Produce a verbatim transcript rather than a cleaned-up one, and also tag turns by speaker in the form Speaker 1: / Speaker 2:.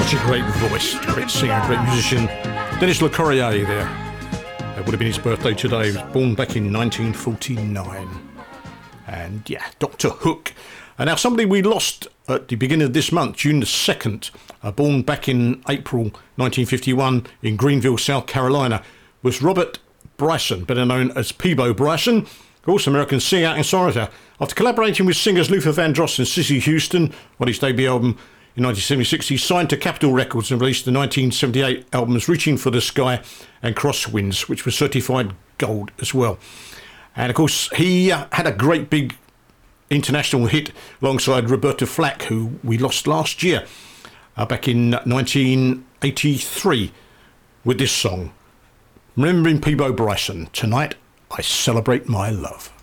Speaker 1: Such a great voice, great singer, great musician. Dennis Le Corrier there. It would have been his birthday today. He was born back in nineteen forty-nine. And yeah, Doctor Hook. And now somebody we lost at the beginning of this month, June the second, uh, born back in April nineteen fifty-one in Greenville, South Carolina, was Robert Bryson, better known as Peabo Bryson, also American singer and songwriter. After collaborating with singers Luther Vandross and Cissy Houston on his debut album in nineteen seventy-six, he signed to Capitol Records and released the nineteen seventy-eight albums Reaching for the Sky and Crosswinds, which was certified gold as well. And of course, he uh, had a great big international hit alongside Roberta Flack, who we lost last year, uh, back in nineteen eighty-three, with this song, Remembering Peabo Bryson. Tonight, I Celebrate My Love.